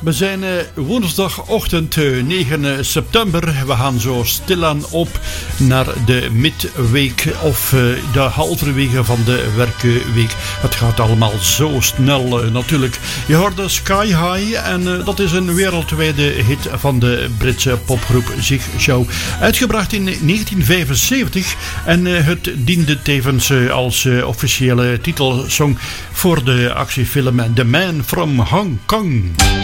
We zijn woensdagochtend 9 september. We gaan zo stilaan op naar de midweek of de halverwege van de werkweek. Het gaat allemaal zo snel natuurlijk. Je hoorde Sky High en dat is een wereldwijde hit van de Britse popgroep Zig Show. Uitgebracht in 1975 en het diende tevens als officiële titelsong voor de actiefilm The Man from Hong Kong.